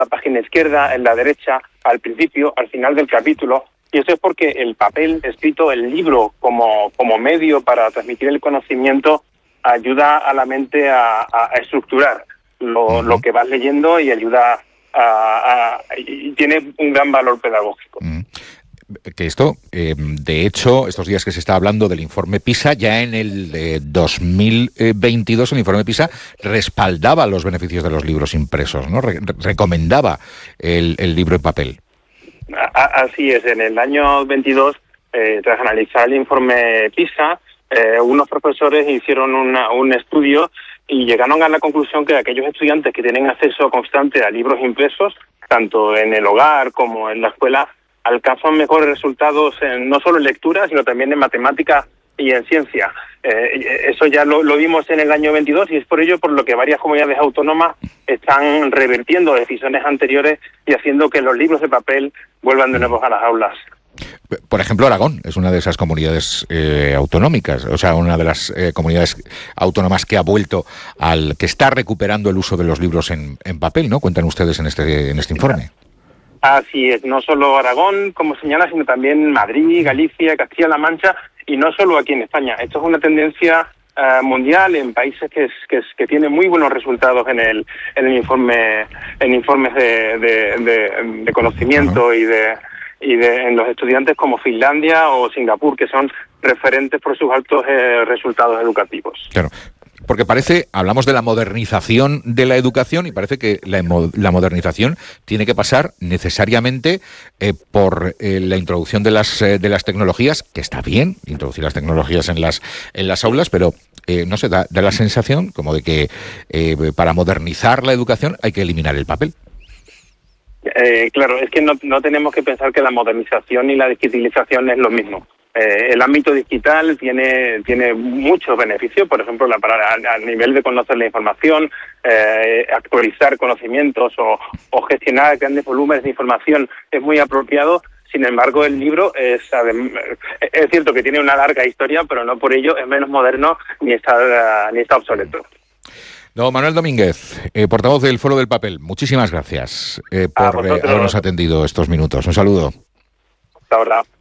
la página izquierda, en la derecha, al principio, al final del capítulo. Y eso es porque el papel escrito, el libro como medio para transmitir el conocimiento, ayuda a la mente a estructurar lo que vas leyendo y ayuda y tiene un gran valor pedagógico. Que esto, de hecho, estos días que se está hablando del informe PISA, ya en el 2022 el informe PISA respaldaba los beneficios de los libros impresos, ¿no? Recomendaba el libro en papel. Así es, en el año 22, tras analizar el informe PISA, unos profesores hicieron un estudio y llegaron a la conclusión que aquellos estudiantes que tienen acceso constante a libros impresos, tanto en el hogar como en la escuela, alcanzan mejores resultados no solo en lectura, sino también en matemática y en ciencia. Eso ya lo vimos en el año 22 y es por ello por lo que varias comunidades autónomas están revirtiendo decisiones anteriores y haciendo que los libros de papel vuelvan de nuevo a las aulas. Por ejemplo, Aragón es una de esas comunidades autonómicas, o sea, una de las comunidades autónomas que ha vuelto que está recuperando el uso de los libros en papel, ¿no? Cuentan ustedes en este informe. Así es, no solo Aragón, como señala, sino también Madrid, Galicia, Castilla-La Mancha, y no solo aquí en España. Esto es una tendencia mundial en países que tienen muy buenos resultados en informes de conocimiento y en los estudiantes como Finlandia o Singapur, que son referentes por sus altos resultados educativos. Claro. Porque hablamos de la modernización de la educación y parece que la modernización tiene que pasar necesariamente por la introducción de las tecnologías, que está bien introducir las tecnologías en las aulas, pero no sé, da la sensación como de que para modernizar la educación hay que eliminar el papel. Claro, es que no tenemos que pensar que la modernización y la digitalización es lo mismo. El ámbito digital tiene muchos beneficios, por ejemplo, a nivel de conocer la información, actualizar conocimientos o gestionar grandes volúmenes de información es muy apropiado. Sin embargo, el libro es cierto que tiene una larga historia, pero no por ello es menos moderno ni está obsoleto. Don Manuel Domínguez, portavoz del Foro del Papel, muchísimas gracias por habernos atendido estos minutos. Un saludo. Hasta ahora.